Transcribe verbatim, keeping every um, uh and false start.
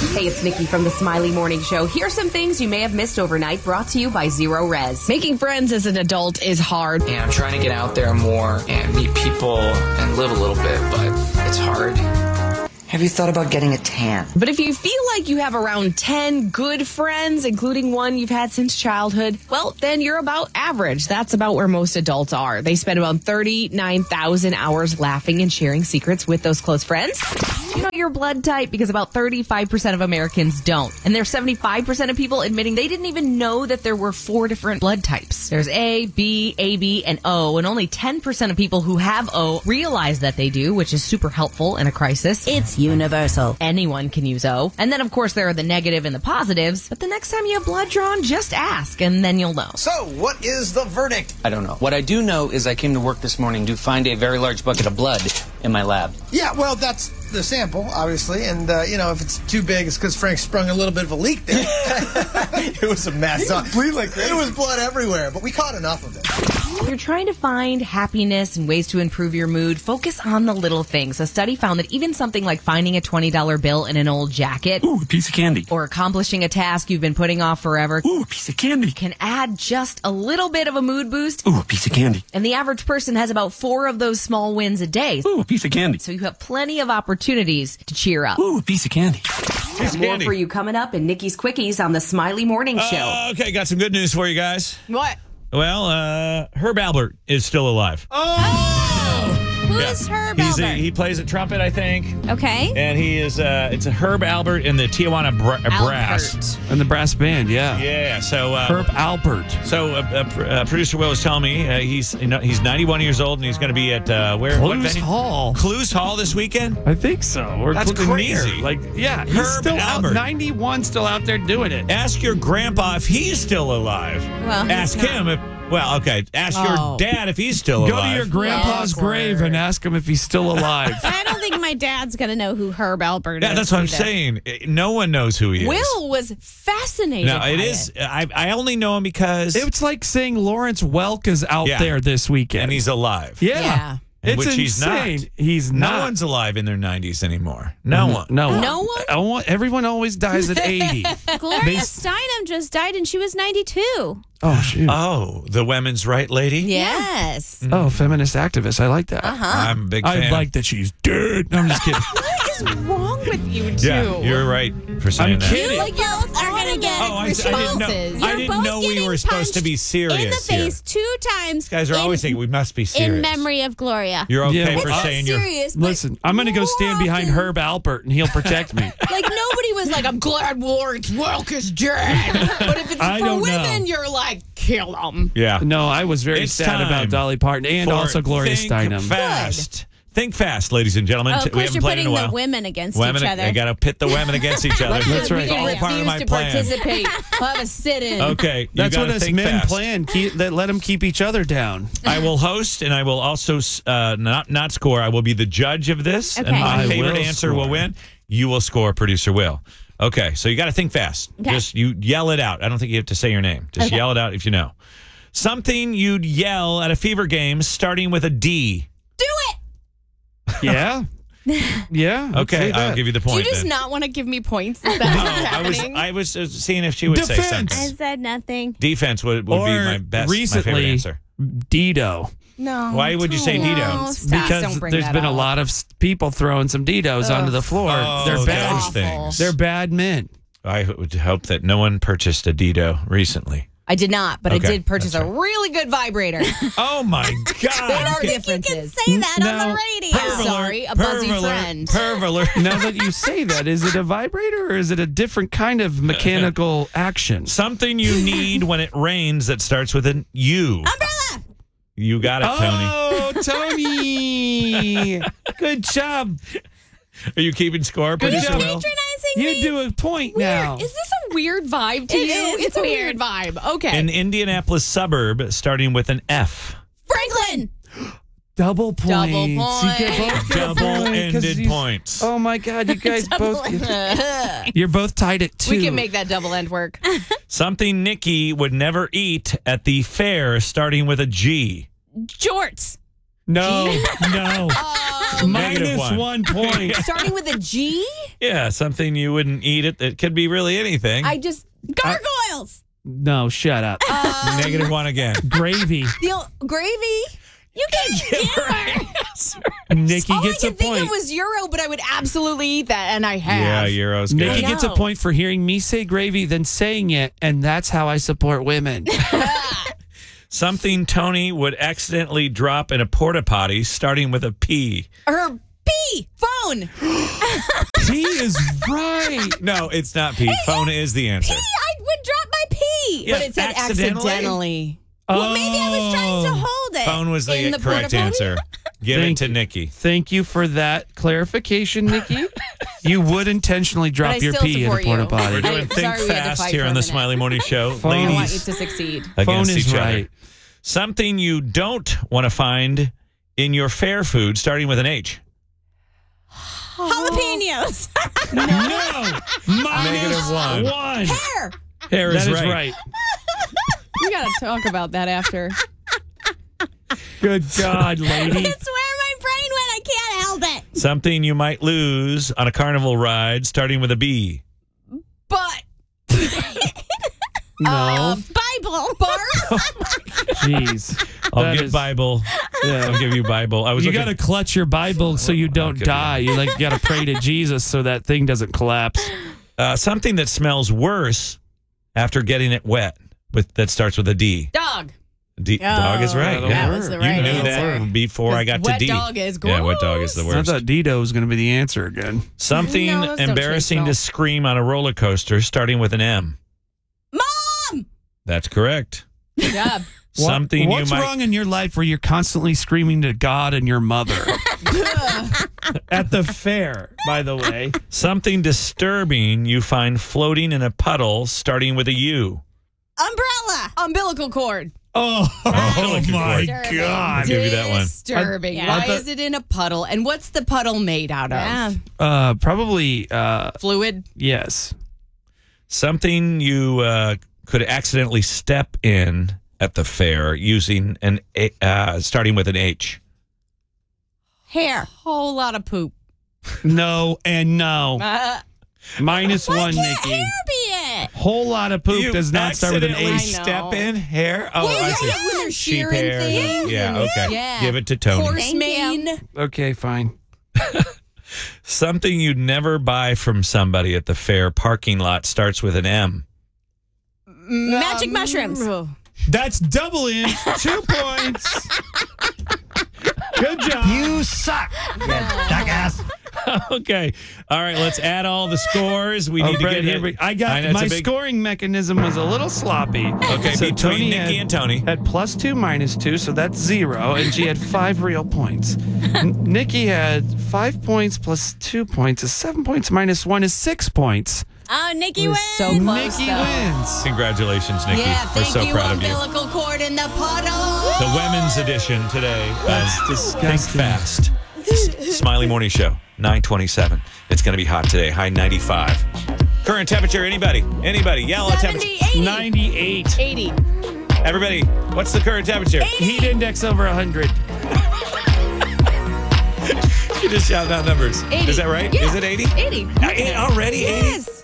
Hey, it's Nikki from the Smiley Morning Show. Here's some things you may have missed overnight, brought to you by Zero Res. Making friends as an adult is hard. And I'm trying to get out there more and meet people and live a little bit, but it's hard. Have you thought about getting a tan? But if you feel like you have around ten good friends, including one you've had since childhood, well, then you're about average. That's about where most adults are. They spend about thirty-nine thousand hours laughing and sharing secrets with those close friends. You know your blood type because about thirty-five percent of Americans don't. And there's seventy-five percent of people admitting they didn't even know that there were four different blood types. There's A, B, A B, and O. And only ten percent of people who have O realize that they do, which is super helpful in a crisis. It's universal. Anyone can use O. And then, of course, there are the negative and the positives. But the next time you have blood drawn, just ask, and then you'll know. So, what is the verdict? I don't know. What I do know is I came to work this morning to find a very large bucket of blood in my lab. Yeah, well, that's the sample, obviously. And, uh, you know, if it's too big, it's because Frank sprung a little bit of a leak there. It was a mess. Bleed like crazy. It was blood everywhere, but we caught enough of it. If you're trying to find happiness and ways to improve your mood, focus on the little things. A study found that even something like finding a twenty dollar bill in an old jacket, ooh, a piece of candy, or accomplishing a task you've been putting off forever, ooh, a piece of candy, can add just a little bit of a mood boost. Ooh, a piece of candy. And the average person has about four of those small wins a day. Ooh, a piece of candy. So you have plenty of opportunities to cheer up. Ooh, a piece of candy. There's more for you coming up in Nikki's Quickies on the Smiley Morning Show. Uh, okay, got some good news for you guys. What? Well, uh, Herb Alpert is still alive. Oh! Who's Yeah. Herb He's a, Alpert? he plays a trumpet, I think. Okay. And he is, uh, it's a Herb Alpert in the Tijuana Bra- Brass. And the brass band, yeah. Yeah, so. Uh, Herb Alpert. So, uh, uh, uh, producer Will was telling me uh, he's you know, he's ninety-one years old and he's going to be at, uh, where? what Clues venue? Hall. Clues Hall this weekend? I think so. Or That's Cl- crazy. near. Like, yeah, he's Herb still out, Alpert. ninety-one, still out there doing it. Ask your grandpa if he's still alive. Well, he's Ask not. him if. Well, okay. Ask Oh. your dad if he's still Go alive. to your grandpa's Awkward. grave and ask him if he's still alive. I don't think my dad's going to know who Herb Alpert Yeah, is. that's what I'm either. saying. No one knows who he is. Will was fascinated. No, by it is. I, I only know him because It's like saying Lawrence Welk is out Yeah. there this weekend. and he's alive. yeah. Yeah. In It's which he's not. insane. He's No not. one's alive in their nineties anymore. No one. No, No one? I want- everyone always dies at eighty. Gloria They- Steinem just died and she was ninety-two. Oh, shoot. Oh, the women's right lady? Yes. Oh, feminist activist. I like that. I'm a big fan. I like that she's dead. No, I'm just kidding. What is wrong with you two? Yeah, you're right for saying I'm that. kidding. Like you both are going to get Oh, I, I didn't know. responses. I You're didn't both know we getting were supposed to be punched serious in the face here. two times. Guys are in, always thinking we must be serious. in memory of Gloria. You're okay Yeah, for well, saying you're. serious, but Listen, I'm going to go more stand behind often- Herb Alpert, and he'll protect me. Like, nobody was like, I'm glad Lawrence Welk is dead. But if it's I for don't women, know. you're like, kill them. Yeah. No, I was very It's sad time about Dolly Parton and for also Gloria Think Steinem. Fast. Think fast, ladies and gentlemen. Oh, we of course, haven't you're played in putting a while. the women against Women, each other. I got to pit the women against each other. That's right. It's all part of my to plan. participate. We'll have a sit-in. Okay, you That's what gotta us think men fast. plan. Keep, let, let them keep each other down. I will host, and I will also uh, not not score. I will be the judge of this, and Okay. my I favorite will answer will score. win. You will score, producer Will. Okay, so you got to think fast. Okay. Just you yell it out. I don't think you have to say your name. Just Okay. yell it out if you know. Something you'd yell at a fever game starting with a D. Do it! Yeah? Yeah. I'd Okay, say I'll that. give you the Do you point. just then. not want to give me points? Is that No, what's I was happening? I was uh, seeing if she would say Defense. I something. said nothing. Defense would, would be Or my best, my favorite recently, answer. Dido. No. Why would you say don't. Dido? No, stop. Because Don't bring there's that been a up. lot of s- people throwing some Didos onto the floor. Oh, They're those bad. things. They're bad men. I would hope that no one purchased a Dido recently. I did not, but Okay, I did purchase that's a right. really good vibrator. Oh my There God! are differences. Say that on No. the radio. I'm sorry, a buzzy friend. Pervalert. Now that you say that, is it a vibrator or is it a different kind of mechanical action? Something you need when it rains that starts with an U. Umbrella! You got it, Tony. Oh, Tony! Good job. Are you keeping score, producer job. Will? Patronizing You me? do a point now. Is this a weird vibe to It you? is It's a weird. weird vibe. Okay. An Indianapolis suburb starting with an F. Franklin! Double points. Double You point. get both get a point 'cause Double-ended you- points. Oh my God, you guys both. You're both tied at two. we can make that double end work. Something Nikki would never eat at the fair starting with a G. Jorts. No, no. Negative Minus one. one point. Starting with a G? Yeah, something you wouldn't eat it. It could be really anything. I just. Gargoyles. No, shut up. Negative one again. Gravy. The gravy? You can give her. Nikki All gets I a could think point. of was Euro, but I would absolutely eat that, and I have. Yeah, Euro's good. Nikki I gets a know. point for hearing me say gravy, then saying it, and that's how I support women. Something Tony would accidentally drop in a porta potty, starting with a P. Her P phone. He is right. No, it's not P. Phone is the answer. I would drop my pee. Yeah, But it said accidentally? accidentally. Well, maybe I was trying to hold it. Phone was the, In the correct porta potty? answer. Give Thank it to you. Nikki. Thank you for that clarification, Nikki. You would intentionally drop I your still pee in a support porta you. potty. We're doing I'm Think sorry we had to Fast fight here for a on the minute. Smiley Morning Show. Phone. I want you Ladies to succeed. Phone against is each other. right. Something you don't want to find in your fair food, starting with an H. Jalapenos. No. Minus Negative one. one. Hair. Hair That is is right. right. We got to talk about that after. Good God, lady. It's where my brain went. I can't help it. Something you might lose on a carnival ride, starting with a B. But No. Bible. Jeez. I'll That give is- Bible. Yeah. I'll give you Bible. I was You looking- got to clutch your Bible so you don't Okay. die. You like got to pray to Jesus so that thing doesn't collapse. uh, something that smells worse after getting it wet. With that starts with a D. dog. D dog is right. Oh, yeah. that was the You right knew answer. that before I got to Wet D. dog is Yeah, wet dog is the I worst. thought Dito was going to be the answer again. Something No, those don't embarrassing taste to well. scream on a roller coaster, starting with an M. Mom. That's correct. Good job. Something What- What's you might. wrong in your life where you're constantly screaming to God and your mother? At the fair, by the way. Something disturbing you find floating in a puddle, starting with a U. Umbrella. Umbilical cord. Oh, Oh my Disturbing. God. I'll give you that one. Disturbing. I- Why I thought- is it in a puddle? And what's the puddle made out of? Yeah. Uh, probably, uh, Fluid. yes. Something you uh, could accidentally step in at the fair using an A- uh, starting with an H. Hair. Whole lot of poop. No and no. Uh, Minus Why one, can't Nikki. hair be it? Whole lot of poop You does not start with an accidentally H. I know. Step in hair. Oh, yeah, I see. yeah, when they're Sheep shearing hair. things. Yeah, and- okay. Yeah. Give it to Tony. Horse Thank you. mane. Okay, fine. Something you'd never buy from somebody at the fair parking lot starts with an M. Magic Um, mushrooms. That's double in. Two points. Good job. You suck, you jackass. Okay. All right, let's add all the scores. We Oh, need to Brett, get here it. we- I got know it's my a big- scoring mechanism was a little sloppy. Okay, between Nikki had, and Tony. had plus two, minus two, so that's zero, and she had five real points. N- Nikki had five points plus two points is seven points minus one is six points. Oh, Nikki It was wins. so close, Nikki though. wins. Congratulations, Nikki. Yeah, We're thank so you, proud of you. umbilical cord in the puddle. The women's edition today. That's of disgusting. Think Fast. S- Smiley Morning Show, nine twenty-seven. It's going to be hot today, high ninety-five. Current temperature, anybody? Anybody? Yellow temperature. seventy, eighty. ninety-eight. eighty. Everybody, what's the current temperature? Heat index over one hundred. You just shout out numbers. eighty. Is that right? Yeah. Is it eighty? eighty. Uh, Already eighty? Yes.